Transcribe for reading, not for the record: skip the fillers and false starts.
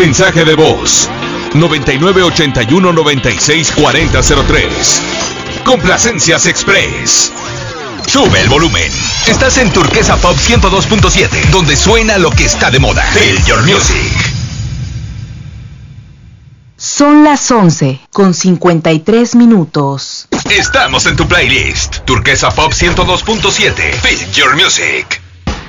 Mensaje de voz 9981964003. Complacencias Express. Sube el volumen. Estás en Turquesa Pop 102.7, donde suena lo que está de moda. Feel your music. Son las 11:53. Estamos en tu playlist. Turquesa Pop 102.7. Feel your music.